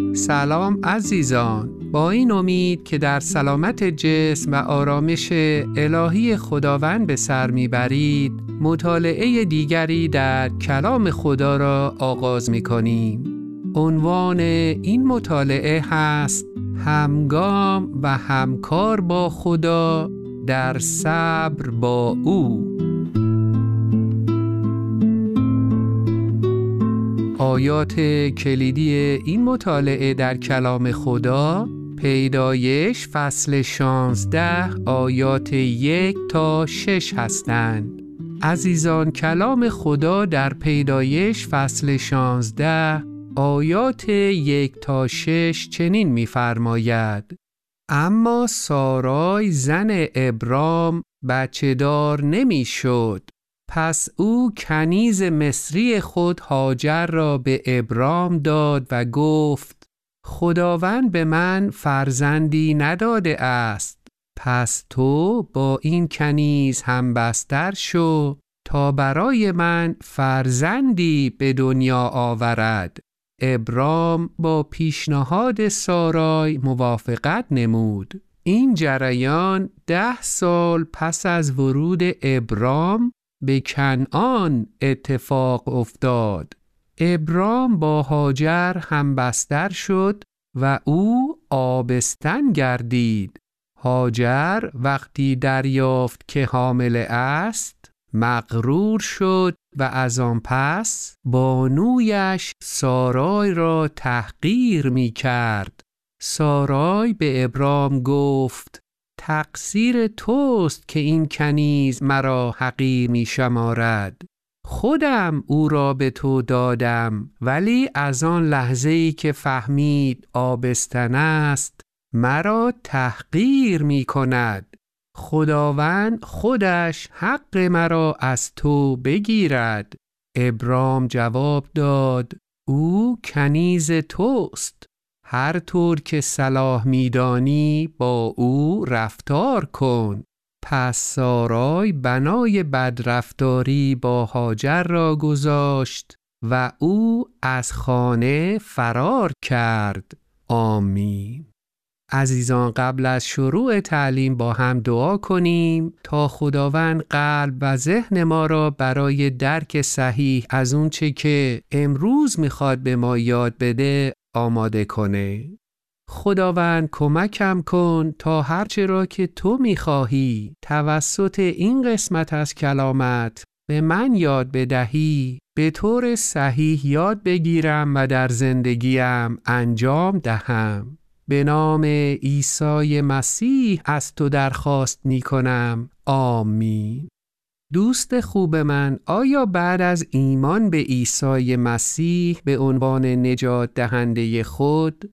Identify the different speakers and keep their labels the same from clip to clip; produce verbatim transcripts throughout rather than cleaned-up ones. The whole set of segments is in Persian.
Speaker 1: سلام عزیزان، با این امید که در سلامت جسم و آرامش الهی خداوند به سر میبرید، مطالعه دیگری در کلام خدا را آغاز میکنیم. عنوان این مطالعه هست همگام و همکار با خدا در صبر با او. آیات کلیدی این مطالعه در کلام خدا پیدایش فصل شانزده آیات یک تا شش هستند. عزیزان، کلام خدا در پیدایش فصل شانزده آیات یک تا شش چنین می‌فرماید: اما سارای زن ابرام بچه دار نمی شد. پس او کنیز مصری خود هاجر را به ابرام داد و گفت: خداوند به من فرزندی نداده است، پس تو با این کنیز همبستر شو تا برای من فرزندی به دنیا آورد. ابرام با پیشنهاد سارای موافقت نمود. این جریان ده سال پس از ورود ابرام به کنعان اتفاق افتاد. ابرام با هاجر همبستر شد و او آبستن گردید. هاجر وقتی دریافت که حامل است، مغرور شد و از آن پس بانویش سارای را تحقیر می کرد. سارای به ابرام گفت: تقصیر توست که این کنیز مرا حقیر می شمارد. خودم او را به تو دادم، ولی از آن لحظه‌ای که فهمید آبستن است مرا تحقیر می کند. خداوند خودش حق مرا از تو بگیرد. ابرام جواب داد: او کنیز توست، هر طور که صلاح می‌دانی با او رفتار کن. پس سارای بنای بدرفتاری با هاجر را گذاشت و او از خانه فرار کرد. آمین. عزیزان، قبل از شروع تعلیم با هم دعا کنیم تا خداوند قلب و ذهن ما را برای درک صحیح از اون چه که امروز میخواد به ما یاد بده آماده کنه. خداوند کمکم کن تا هرچه را که تو میخواهی توسط این قسمت از کلامت به من یاد بدهی به طور صحیح یاد بگیرم و در زندگیم انجام دهم. به نام عیسی مسیح از تو درخواست می کنم. آمین. دوست خوب من، آیا بعد از ایمان به عیسی مسیح به عنوان نجات دهنده خود،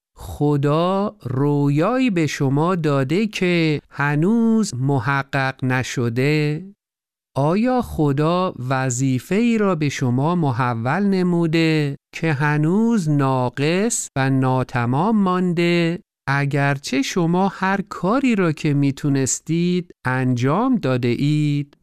Speaker 1: خدا رویایی به شما داده که هنوز محقق نشده؟ آیا خدا وظیفه‌ای را به شما محول نموده که هنوز ناقص و ناتمام مانده؟ اگرچه شما هر کاری را که میتونستید انجام داده اید؟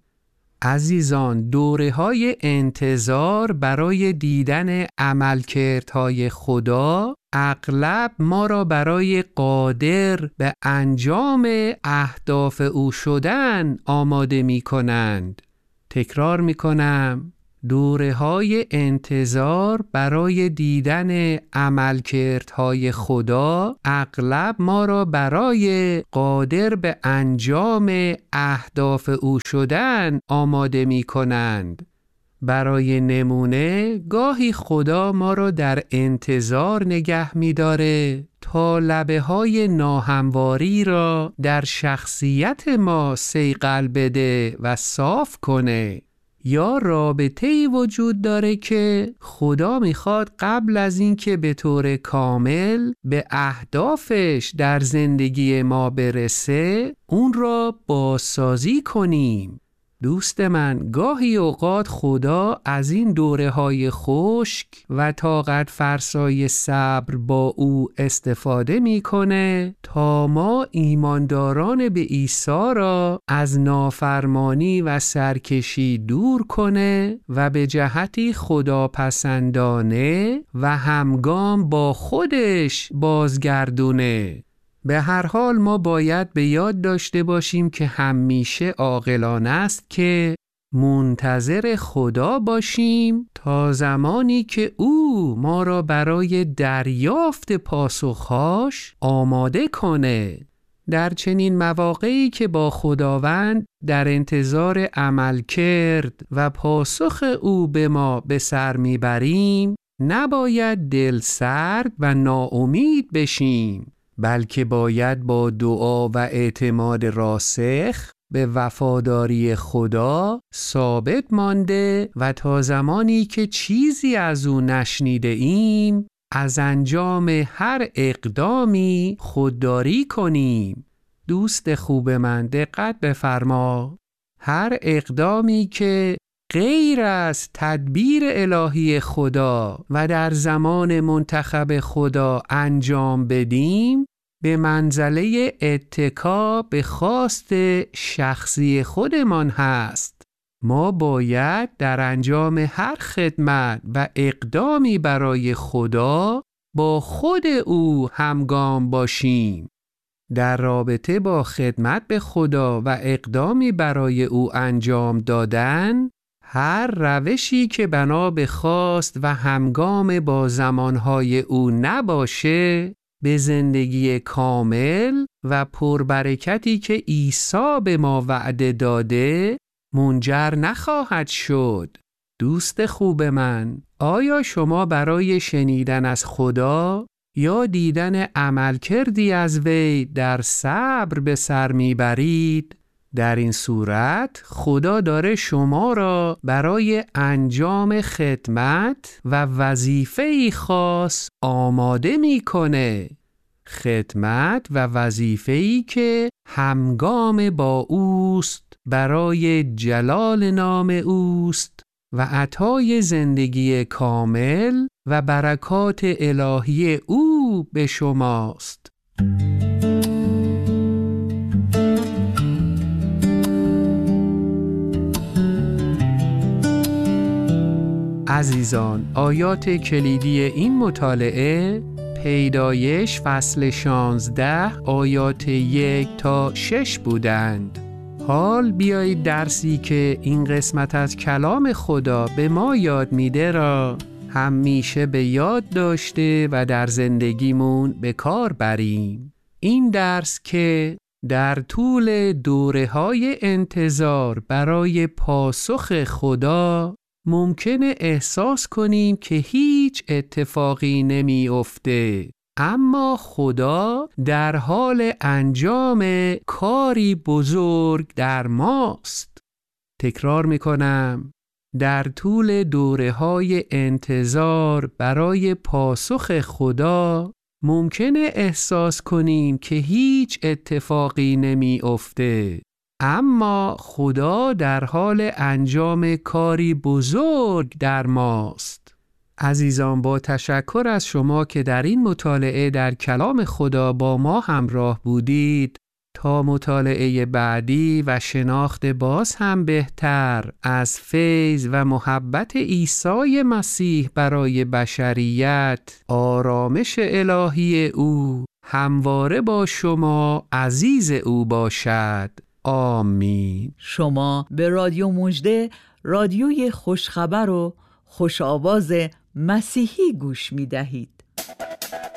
Speaker 1: عزیزان، دوره‌های انتظار برای دیدن عملکردهای خدا اغلب ما را برای قادر به انجام اهداف او شدن آماده می کنند. تکرار می کنم، دوره‌های انتظار برای دیدن عملکردهای خدا اغلب ما را برای قادر به انجام اهداف او شدن آماده می کنند. برای نمونه، گاهی خدا ما را در انتظار نگه می داره تا لبه های ناهمواری را در شخصیت ما صیقل بده و صاف کنه. یا رابطه‌ای وجود داره که خدا میخواد قبل از اینکه به طور کامل به اهدافش در زندگی ما برسه اون را بازسازی کنیم. دوست من، گاهی اوقات خدا از این دوره‌های خشک و طاقت فرسای صبر با او استفاده می‌کنه تا ما ایمانداران به عیسی را از نافرمانی و سرکشی دور کنه و به جهتی خداپسندانه و همگام با خودش بازگردونه. به هر حال ما باید به یاد داشته باشیم که همیشه عاقلانه است که منتظر خدا باشیم تا زمانی که او ما را برای دریافت پاسخهاش آماده کنه. در چنین مواقعی که با خداوند در انتظار عمل کرد و پاسخ او به ما به سر میبریم، نباید دل سرد و ناامید بشیم، بلکه باید با دعا و اعتماد راسخ به وفاداری خدا ثابت مانده و تا زمانی که چیزی از او نشنیده ایم از انجام هر اقدامی خودداری کنیم. دوست خوب من، دقت بفرما. هر اقدامی که غیر از تدبیر الهی خدا و در زمان منتخب خدا انجام بدیم به منزله اتکا به خواست شخصی خودمان هست. ما باید در انجام هر خدمت و اقدامی برای خدا با خود او همگام باشیم. در رابطه با خدمت به خدا و اقدامی برای او انجام دادن، هر روشی که بنا به خواست و همگام با زمانهای او نباشه، به زندگی کامل و پربرکتی که عیسی به ما وعده داده منجر نخواهد شد. دوست خوب من، آیا شما برای شنیدن از خدا یا دیدن عملکردی از وی در صبر به سر میبرید؟ در این صورت خدا داره شما را برای انجام خدمت و وظیفه‌ای خاص آماده میکنه. خدمت و وظیفه‌ای که همگام با اوست، برای جلال نام اوست و عطای زندگی کامل و برکات الهی او به شماست. عزیزان، آیات کلیدی این مطالعه پیدایش فصل شانزده آیات یک تا شش بودند. حال بیایید درسی که این قسمت از کلام خدا به ما یاد میده را همیشه به یاد داشته و در زندگیمون به کار بریم. این درس که در طول دوره‌های انتظار برای پاسخ خدا ممکنه احساس کنیم که هیچ اتفاقی نمی افته، اما خدا در حال انجام کاری بزرگ در ماست. تکرار میکنم، در طول دوره‌های انتظار برای پاسخ خدا ممکنه احساس کنیم که هیچ اتفاقی نمی افته، اما خدا در حال انجام کاری بزرگ در ماست. عزیزان، با تشکر از شما که در این مطالعه در کلام خدا با ما همراه بودید. تا مطالعه بعدی و شناخت باز هم بهتر از فیض و محبت عیسی مسیح برای بشریت، آرامش الهی او همواره با شما عزیز او باشد. آمین.
Speaker 2: شما به رادیو مژده، رادیوی خوشخبر و خوش آواز مسیحی گوش می دهید.